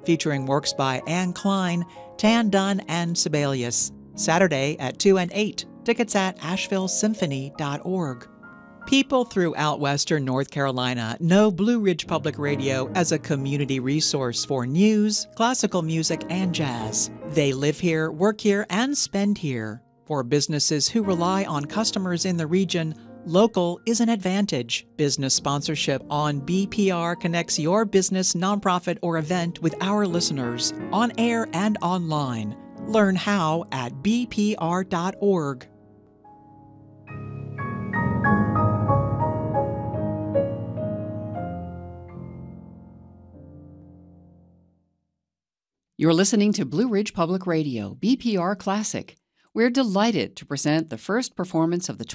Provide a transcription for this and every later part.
featuring works by Anne Klein, Tan Dunn, and Sibelius. Saturday at 2 and 8. Tickets at ashevillesymphony.org. People throughout Western North Carolina know Blue Ridge Public Radio as a community resource for news, classical music, and jazz. They live here, work here, and spend here. For businesses who rely on customers in the region, local is an advantage. Business sponsorship on BPR connects your business, nonprofit, or event with our listeners, on air and online. Learn how at bpr.org. You're listening to Blue Ridge Public Radio, BPR Classic. We're delighted to present the first performance of the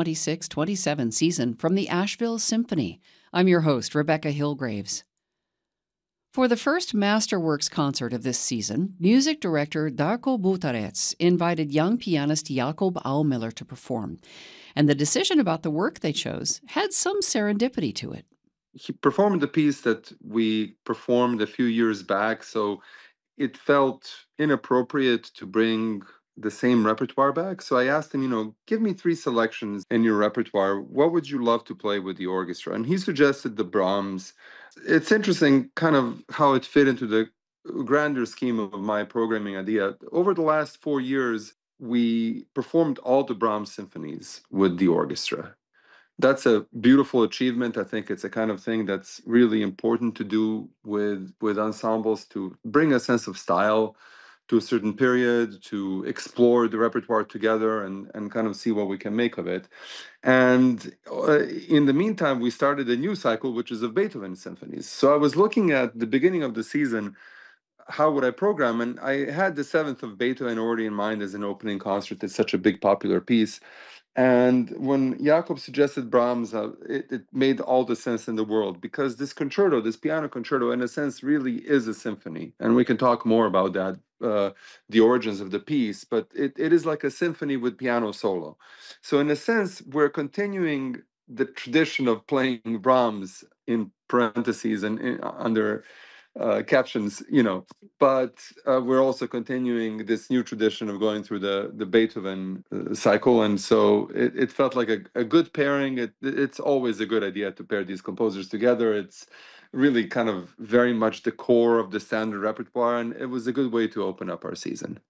2026-27 season from the Asheville Symphony. I'm your host, Rebecca Hillgraves. For the first Masterworks concert of this season, music director Darko Butarec invited young pianist Jakob Aumiller to perform, and the decision about the work they chose had some serendipity to it. He performed a piece that we performed a few years back, so it felt inappropriate to bring the same repertoire back. So I asked him, give me 3 selections in your repertoire. What would you love to play with the orchestra? And he suggested the Brahms. It's interesting kind of how it fit into the grander scheme of my programming idea. Over the last 4 years, we performed all the Brahms symphonies with the orchestra. That's a beautiful achievement. I think it's a kind of thing that's really important to do with ensembles, to bring a sense of style to a certain period, to explore the repertoire together and kind of see what we can make of it. And in the meantime, we started a new cycle, which is of Beethoven symphonies. So I was looking at the beginning of the season, how would I program? And I had the 7th of Beethoven already in mind as an opening concert. It's such a big popular piece. And when Jakob suggested Brahms, it made all the sense in the world, because this concerto, this piano concerto, in a sense, really is a symphony. And we can talk more about that, the origins of the piece, but it is like a symphony with piano solo. So in a sense, we're continuing the tradition of playing Brahms in parentheses and under captions, but we're also continuing this new tradition of going through the Beethoven cycle. And so it felt like a good pairing. It's always a good idea to pair these composers together. It's really kind of very much the core of the standard repertoire, and it was a good way to open up our season.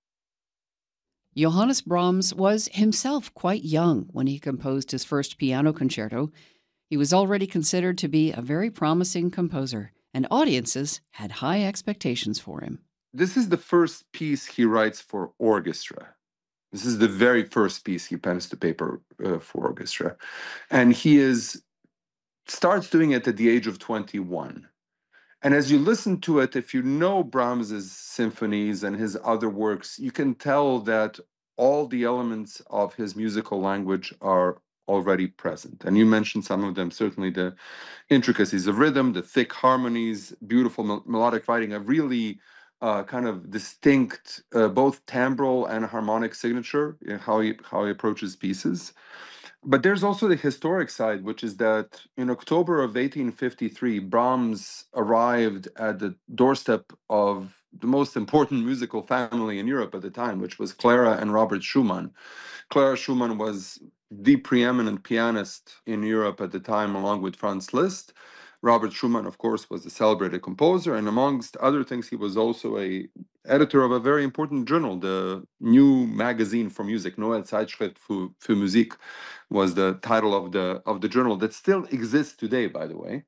Johannes Brahms was himself quite young when he composed his first piano concerto. He was already considered to be a very promising composer, and audiences had high expectations for him. This is the first piece he writes for orchestra. This is the very first piece he pens to paper for orchestra. And he starts doing it at the age of 21. And as you listen to it, if you know Brahms's symphonies and his other works, you can tell that all the elements of his musical language are already present. And you mentioned some of them, certainly the intricacies of rhythm, the thick harmonies, beautiful melodic writing, a really kind of distinct both timbral and harmonic signature in how he approaches pieces. But there's also the historic side, which is that in October of 1853, Brahms arrived at the doorstep of the most important musical family in Europe at the time, which was Clara and Robert Schumann. Clara Schumann was the preeminent pianist in Europe at the time, along with Franz Liszt. Robert Schumann, of course, was a celebrated composer, and amongst other things, he was also an editor of a very important journal, the new magazine for music, Neue Zeitschrift für Musik, was the title of the journal that still exists today, by the way.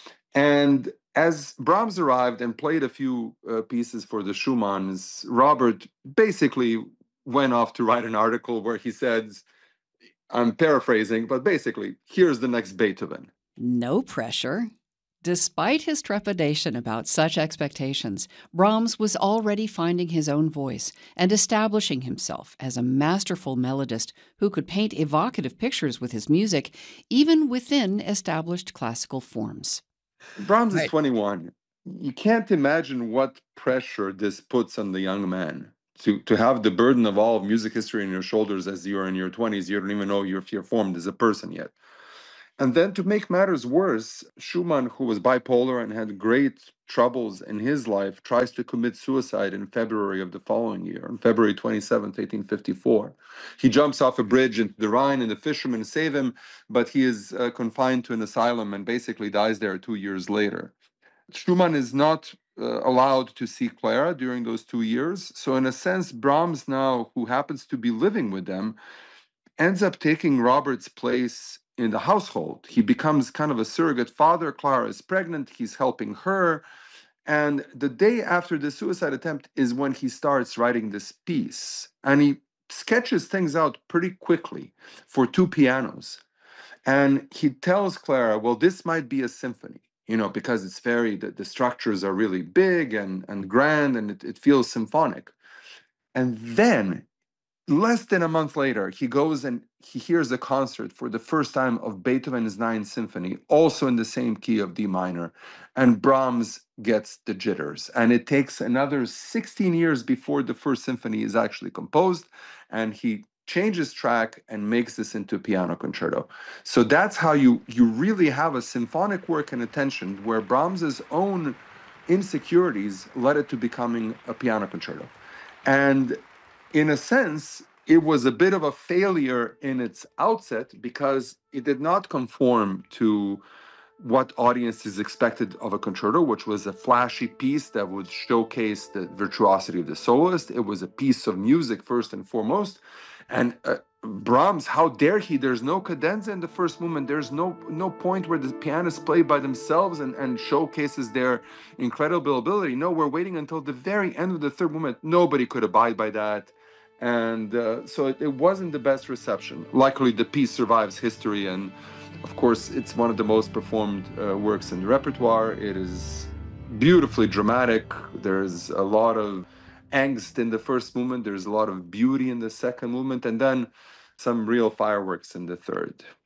And as Brahms arrived and played a few pieces for the Schumanns, Robert basically went off to write an article where he says, I'm paraphrasing, but basically, here's the next Beethoven. No pressure. Despite his trepidation about such expectations, Brahms was already finding his own voice and establishing himself as a masterful melodist who could paint evocative pictures with his music, even within established classical forms. Brahms is 21. You can't imagine what pressure this puts on the young man. To have the burden of all of music history on your shoulders as you're in your 20s, you don't even know if you're formed as a person yet. And then to make matters worse, Schumann, who was bipolar and had great troubles in his life, tries to commit suicide in February of the following year, on February 27th, 1854. He jumps off a bridge into the Rhine and the fishermen save him, but he is confined to an asylum and basically dies there 2 years later. Schumann is not allowed to see Clara during those 2 years. So, in a sense, Brahms, now, who happens to be living with them, ends up taking Robert's place in the household. He becomes kind of a surrogate father. Clara is pregnant, he's helping her. And the day after the suicide attempt is when he starts writing this piece. And he sketches things out pretty quickly for two pianos. And he tells Clara, well, this might be a symphony, because it's the structures are really big and grand, and it feels symphonic. And then less than a month later, he goes and he hears a concert for the first time of Beethoven's Ninth Symphony, also in the same key of D minor. And Brahms gets the jitters. And it takes another 16 years before the first symphony is actually composed. And he changes track and makes this into a piano concerto. So that's how you really have a symphonic work in attention where Brahms's own insecurities led it to becoming a piano concerto. And in a sense, it was a bit of a failure in its outset because it did not conform to what audiences expected of a concerto, which was a flashy piece that would showcase the virtuosity of the soloist. It was a piece of music first and foremost. And Brahms, how dare he? There's no cadenza in the first movement. There's no point where the pianists play by themselves and showcases their incredible ability. No, we're waiting until the very end of the third movement. Nobody could abide by that. And so it wasn't the best reception. Luckily, the piece survives history, and of course, it's one of the most performed works in the repertoire. It is beautifully dramatic. There's a lot of angst in the first movement. There's a lot of beauty in the second movement, and then some real fireworks in the third.